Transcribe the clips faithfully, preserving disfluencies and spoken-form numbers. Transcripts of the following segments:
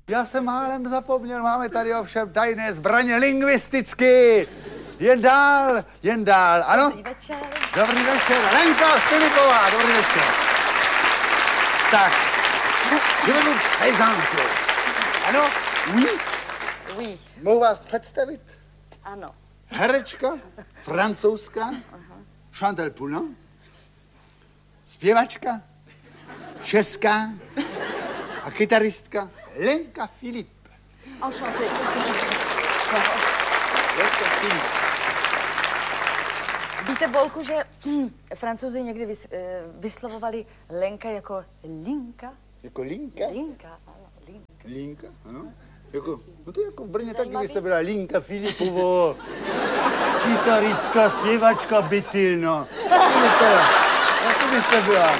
Já jsem málem zapomněl, máme tady ovšem tajné zbraně lingvisticky. Jen dál, jen dál, ano? Dobrý večer. Dobrý večer, Lenka Filipová, dobrý večer. Tak, je to pejzánku. Ano? Oui? Oui. Mohu vás představit? Ano. Herečka, francouzská, Chantal Poulin, zpěvačka, česká a kytaristka Lenka Filip. Enchanté. Lenka Filip. Víte, Bolku, že hm, Francouzi někdy vys, eh, vyslovovali Lenka jako Linka? Jako Linka? Linka, ano, Linka. Linka, ano. Jako, no to jako v Brně taky Zajímavý. byste byla Linka Filipovo, kytaristka, zpěvačka, bytyl, no. Taky byste byla. Taky byste byla.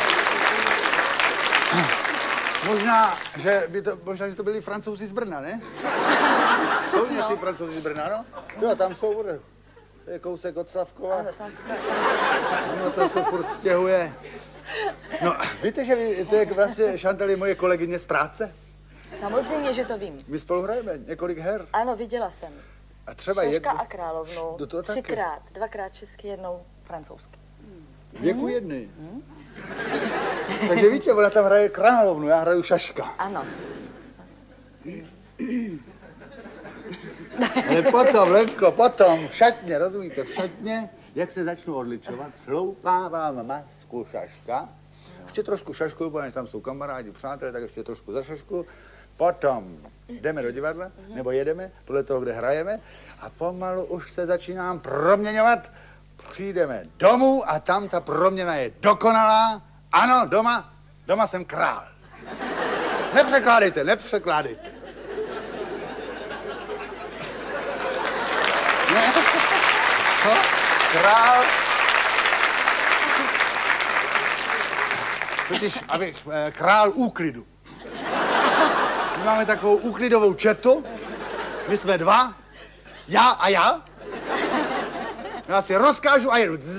Možná, že by to, možná, že to byli Francouzi z Brna, ne? Jsou nějací no. Francouzi z Brna, no? Jo, tam jsou, bude. To je kousek od Slavkova. Ano, tak. No to se furt stěhuje. No, víte, že vy, to je vlastně Chantal je moje kolegyně z práce? Samozřejmě, že to vím. My spolu hrajeme několik her. Ano, viděla jsem. A třeba Šeška jedno... a královnu. Do toho taky. Třikrát. Dvakrát česky, jednou francouzsky. Věku hmm. jedny. Hmm. Takže víte, ona tam hraje královnu, já hraju šaška. Ano. Ale potom, Lenko, potom v šatně, rozumíte, v šatně, jak se začnu odličovat, sloupávám masku šaška, ještě trošku šašku, protože tam jsou kamarádi, přátelé, tak ještě trošku za šašku, potom jdeme do divadla, nebo jedeme, podle toho, kde hrajeme, a pomalu už se začínám proměňovat, přijdeme domů a tam ta proměna je dokonalá, ano, doma, doma jsem král. Nepřekládejte, nepřekládejte. Ne? Co? Král? Totiž, abych, eh, král úklidu. My máme takovou úklidovou četu, my jsme dva, já a já. Já si rozkážu a jedu.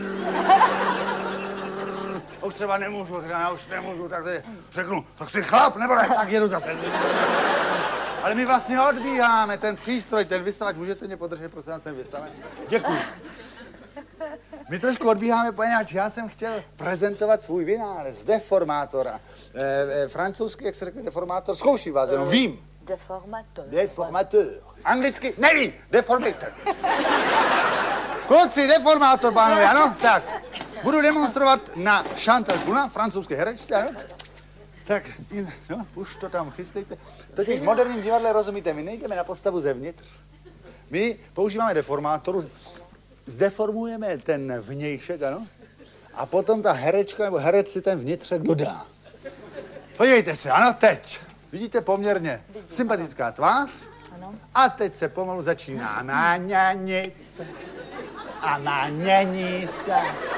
Už třeba nemůžu, já už nemůžu, tak si řeknu, tak si chlap, nebo ne, tak jedu zase. Ale my vlastně odbíháme, ten přístroj, ten vysavač, můžete mě podržet, prosím vás, ten vysavač? Děkuji. My trošku odbíháme, poněvadž já jsem chtěl prezentovat svůj vynález, deformátora. E, e, francouzsky, jak se řekne deformátor, zkouším vás, jenom vím. Deformateur. Deformateur. Anglicky neví, deformator. Kluci, deformátor, pánové, ano? Tak, budu demonstrovat na Chantal Poulin, francouzské herečce, ano? Tak, no, už to tam chystejte. Totiž v moderním divadle, rozumíte, my nejdeme na postavu zevnitř. My používáme deformátoru, zdeformujeme ten vnějšek, ano? A potom ta herečka nebo herec si ten vnitřek dodá. Podívejte se, ano, teď. Vidíte poměrně sympatická tvář. Ano. A teď se pomalu začíná naňanit. A naňaní se.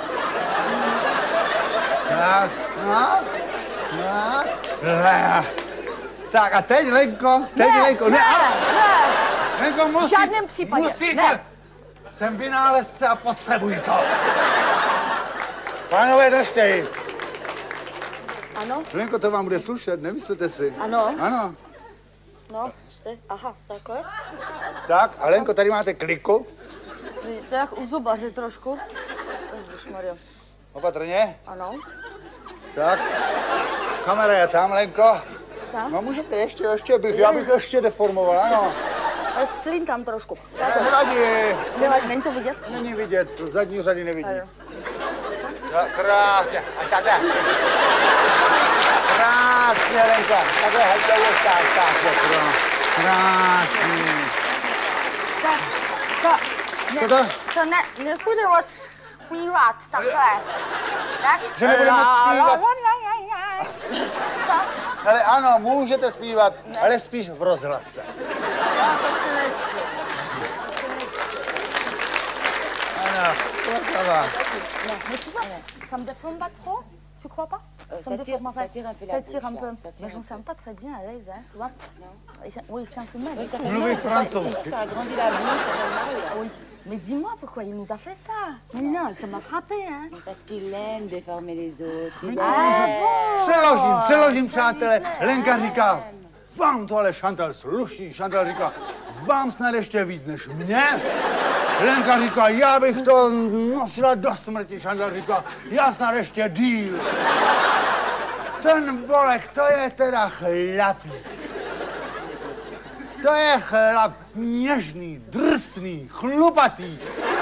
Tak, no. No, ne. Tak a teď, Lenko, teď, ne, Lenko, ne, ne, ale, ne. Lenko, musí, v žádném případě, musíte. ne. Jsem vynálezce a potřebuji to. Pánové, držte ji. Ano? Lenko, to vám bude slušet, nemyslete si? Ano. Ano. No, jste, aha, takhle. Tak, a Lenko, tady máte kliku. To je jak u zubaře trošku. Ježišmarja. Opatrně. Ano. Tak. Kamera je tam, Lenko. Tam? No můžete ještě, ještě bych, já bych ještě deformoval, ano. Ale slin tam trošku. Ne, nevadí. Nevadí, není to vidět? Není vidět, z zadní řady nevidí. Ano. Tak, krásně. A takhle. Krásně, Lenka. Takhle, hejte už, tak, tak, tak, krásný. Tak, tak. Co to? To ne, nepůjde moc zpívat takhle. Tak? Že nebude moc zpívat? Co? Ale ano, můžete zpívat, ne. Ale spíš v rozhlase. Já to si myslím. Ano, to va. Non, mais tu vois, ça me déforme pas trop, tu crois pas? Euh, Ça me ça tire- déforme ça pas. tire un peu la Ça tire bouche, un peu. là, ça tire Mais je un me sens pas très bien à l'aise, hein, tu vois? Non. Oui, c'est un peu mal. Oui, ça fait Mluvit mal, c'est pas- francouzsky. Ça agrandit la bouche, ça fait mal. Oui. Mais dis-moi pourquoi il nous a fait ça? Mais non, ça m'a frappé, hein. Parce qu'il aime déformer les autres. Il Ah aime. bon? Přeložím, přeložím, Ça lui přátelé. plaît. Lenka říká, vám to ale Šantal sluší. Šantal říká, vám snad ještě víc než mě. Lenka říká, já bych to nosila do smrti. Šantal říká, já snad ještě díl. Ten Bolek, to je teda chlapík. To je chlap něžný, drsný, chlupatý,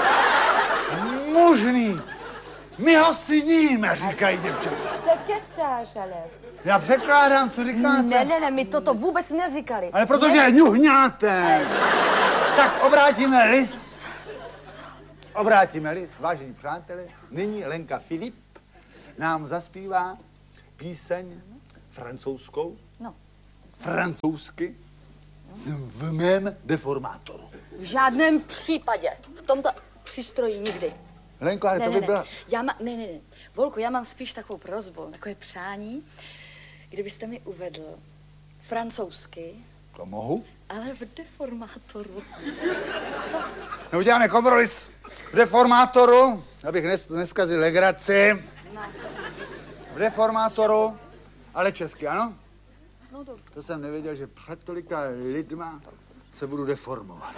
mužný. My ho sníme, říkají děvčata. Co kecáš, ale? Já překládám, co říkáte. Ne, ne, ne, my toto vůbec neříkali. Ale protože ňuhňáte. Tak obrátíme list. Obrátíme list, vážení přátelé. Nyní Lenka Filip nám zaspívá píseň francouzskou. No. Francouzsky. V mém deformátoru. V žádném případě. V tomto přístroji nikdy. Lenko, ale Ne, to ne, by byla... ne. Já ma, ne, ne, ne. Volku, já mám spíš takovou prosbu, takové přání, kdybyste mi uvedl francouzsky, To mohu. ale v deformátoru. Co? No, uděláme kompromis v deformátoru, abych nes, neskazil legraci. No. V deformátoru, ale česky, ano? No dobře. To jsem nevěděl, že před tolika lidma se budu deformovat.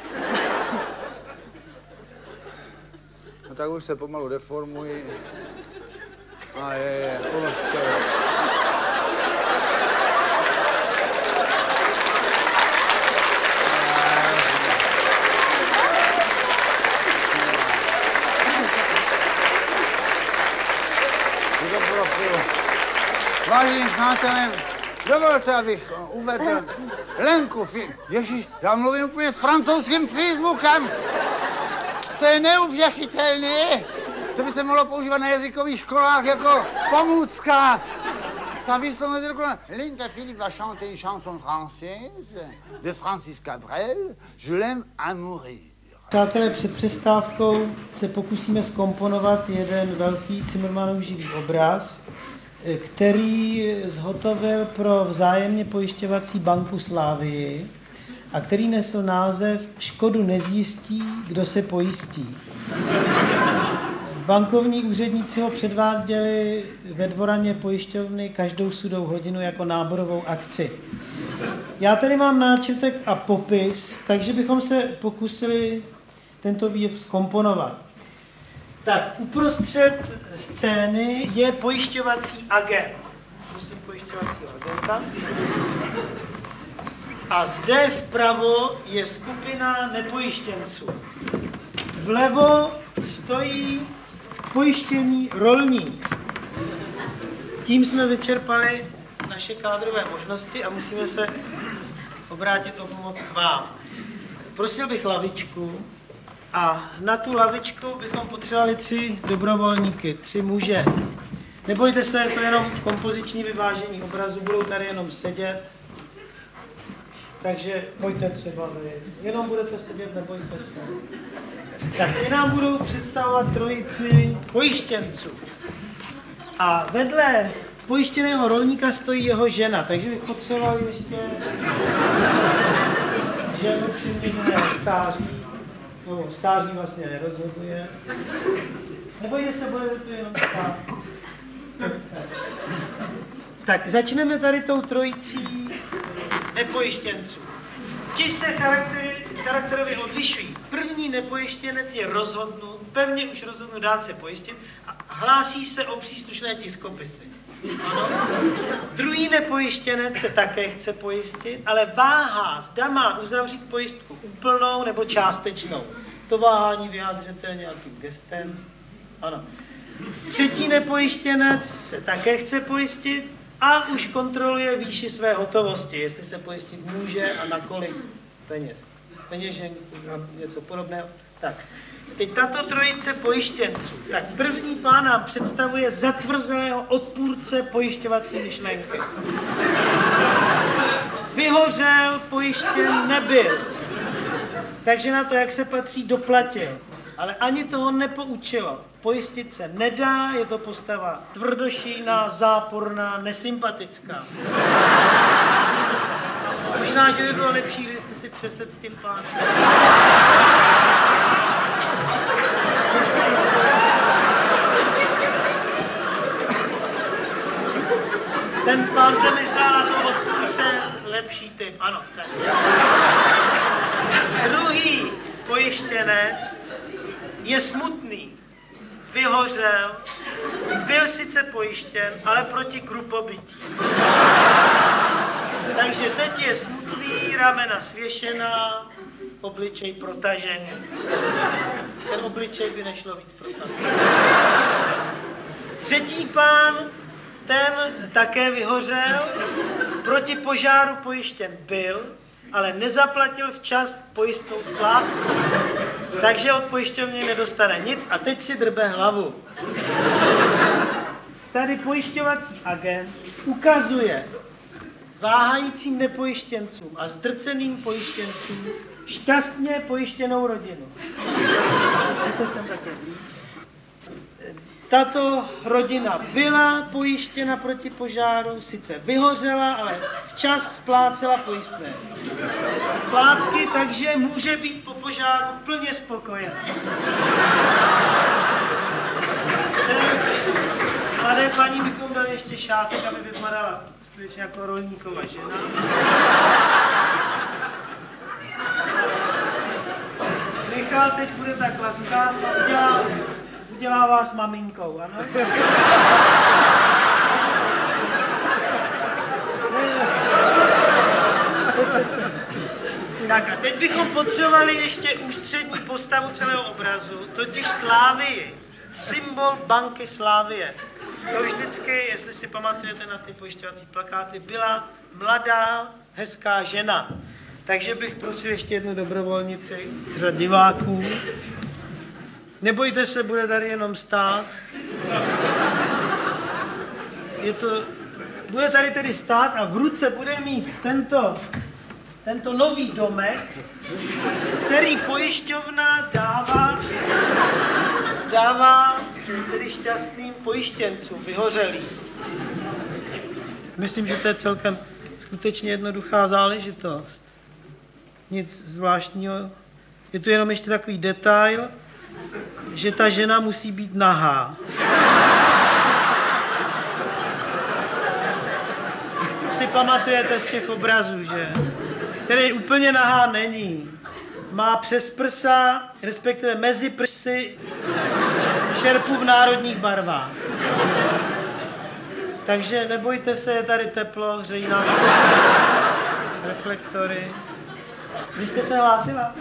No tak už se pomalu deformuji. A je, je, už to je. Vážení přátelé, dovolte, abych uvedl Lenku Filip. Ježíš, já mluvím úplně s francouzským přízvukem. To je neuvěřitelné. To by se mohlo používat na jazykových školách jako pomůcka. Tam výslovnost je dokonalá. Lenka Filip va chanter une chanson française de Francis Cabrel, Je l'aime à mourir. Přátelé, před přestávkou se pokusíme zkomponovat jeden velký Cimrmanův živý obraz, který zhotovil pro vzájemně pojišťovací banku Slávii a který nesl název Škodu nezjistí, kdo se pojistí. Bankovní úředníci ho předváděli ve dvoraně pojišťovny každou sudou hodinu jako náborovou akci. Já tady mám náčrtek a popis, takže bychom se pokusili tento výjev zkomponovat. Tak, uprostřed scény je pojišťovací agent. Prosím pojišťovacího agenta. A zde vpravo je skupina nepojištěnců. Vlevo stojí pojištěný rolník. Tím jsme vyčerpali naše kádrové možnosti a musíme se obrátit o pomoc k vám. Prosil bych lavičku a na tu lavičku bychom potřebovali tři dobrovolníky, tři muže. Nebojte se, je to jenom kompoziční vyvážení obrazu, budou tady jenom sedět. Takže pojďte třeba vy. Jenom budete sedět, nebojte se. Tak ty nám budou představovat trojici pojištěnců. A vedle pojištěného rolníka stojí jeho žena, takže bych potřeboval ještě ženu přiměřeného stáří. No, stáří vlastně nerozhoduje. Nebojte se, budete tu jenom stát. Tak začneme tady tou trojicí nepojištěnců. Ti se charaktery, charakterově odlišují. První nepojištěnec je rozhodnut, pevně už rozhodnut dát se pojistit a hlásí se o příslušné tiskopisy. Ano. Druhý nepojištěnec se také chce pojistit, ale váhá, zda má uzavřít pojistku úplnou nebo částečnou. To váhání vyjádřete nějakým gestem. Ano. Třetí nepojištěnec se také chce pojistit a už kontroluje výši své hotovosti, jestli se pojistit může a na kolik peněz. Peněženku, něco podobného. Tak. Teď tato trojice pojištěnců. Tak první pán nám představuje zatvrzelého odpůrce pojišťovací myšlenky. Vyhořel, pojištěn nebyl. Takže na to, jak se patří, doplatil. Ale ani toho nepoučilo. Pojistit se nedá, je to postava tvrdošíjná, záporná, nesympatická. Možná, že by bylo lepší, kdybyste si přesedl s tím pánem. Ten pán se mi zdá na toho odpůrce nejlepší typ, ano. Tak. Druhý pojištěnec je smutný, vyhořel, byl sice pojištěn, ale proti krupobytí. Takže teď je smutný, ramena svěšená, obličej protažený. Ten obličej by nešlo víc protažený. Třetí pán, ten také vyhořel, proti požáru pojištěn byl, ale nezaplatil včas pojistnou splátku. Takže od pojišťovny nedostane nic a teď si drbe hlavu. Tady pojišťovací agent ukazuje váhajícím nepojištěncům a zdrceným pojištěncům šťastně pojištěnou rodinu. To jsem také blíž. Tato rodina byla pojištěna proti požáru, sice vyhořela, ale včas splácela pojistné splátky, takže může být po požáru plně spokojená. Mladé paní bychom dali ještě šátek, aby vypadala skutečně jako rolníková žena. Michal teď bude tak laskat a udělá, udělá vás maminkou, ano? Tak a teď bychom potřebovali ještě ústřední postavu celého obrazu, totiž Slávii, symbol banky Slávie. To vždycky, jestli si pamatujete na ty pojišťovací plakáty, byla mladá, hezká žena. Takže bych prosil ještě jednu dobrovolnici z řad diváků. Nebojte se, bude tady jenom stát. Je to, bude tady tedy stát a v ruce bude mít tento, tento nový domek, který pojišťovna dává, dává tedy šťastným pojištěncům, vyhořelým. Myslím, že to je celkem skutečně jednoduchá záležitost. Nic zvláštního. Je tu jenom ještě takový detail, že ta žena musí být nahá. Si pamatujete z těch obrazů, že? Který úplně nahá není. Má přes prsa, respektive mezi prsy, šerpu v národních barvách. Takže nebojte se, je tady teplo, hřejí nám reflektory. Vy jste se hlásila?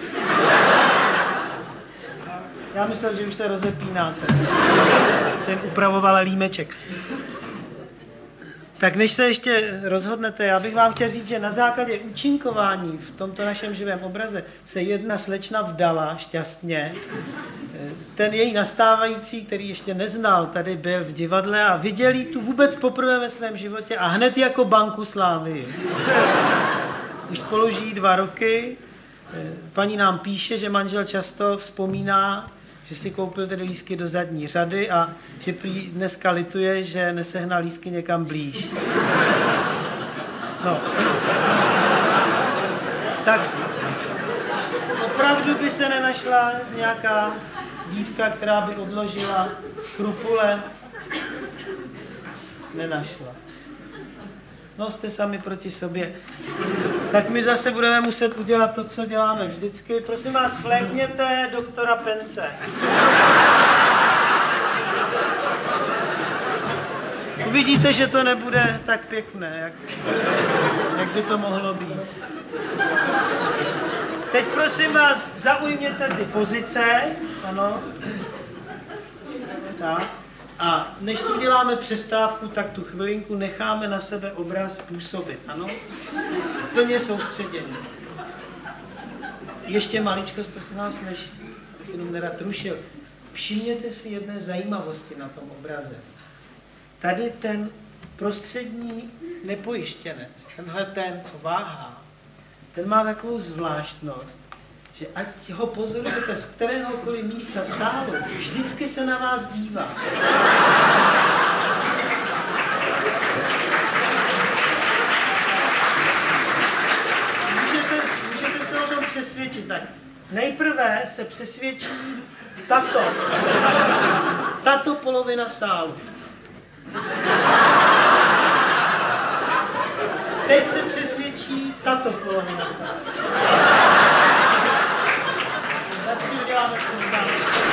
Já myslel, že už se rozepínáte. Jsem upravovala límeček. Tak než se ještě rozhodnete, já bych vám chtěl říct, že na základě účinkování v tomto našem živém obraze se jedna slečna vdala šťastně. Ten její nastávající, který ještě neznal, tady byl v divadle a viděl ji tu vůbec poprvé ve svém životě a hned jako banku Slávy. Už spolu žijí dva roky. Paní nám píše, že manžel často vzpomíná, že si koupil tedy lístky do zadní řady a že prý dneska lituje, že nesehnal lístky někam blíž. No. Tak opravdu by se nenašla nějaká dívka, která by odložila skrupule? Nenašla. No, jste sami proti sobě. Tak my zase budeme muset udělat to, co děláme vždycky. Prosím vás, flékněte doktora Pence. Uvidíte, že to nebude tak pěkné, jak, jak by to mohlo být. Teď prosím vás, zaujměte ty pozice. Ano. Tak. A než si uděláme přestávku, tak tu chvilinku necháme na sebe obraz působit, ano? Plně soustředění. Ještě maličko, prosím vás, než bych jenom nerad rušil. Všimněte si jedné zajímavosti na tom obraze. Tady ten prostřední nepojištěnec, tenhle ten, co váhá, ten má takovou zvláštnost, že ať ho pozorujete z kteréhokoliv místa sálu, vždycky se na vás dívá. Můžete, můžete se o tom přesvědčit. Tak nejprve se přesvědčí tato, tato polovina sálu. Teď se přesvědčí tato polovina sálu. Tak si uděláme přestávku.